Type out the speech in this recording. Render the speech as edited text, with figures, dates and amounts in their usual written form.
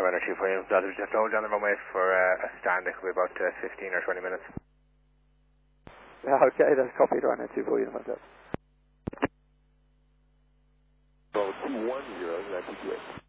Ryder 2 for you. Delta, just hold down the runway for a stand. It could be about 15 or 20 minutes. Okay, that's copied. Ryder 2 for you. So 210, that's great.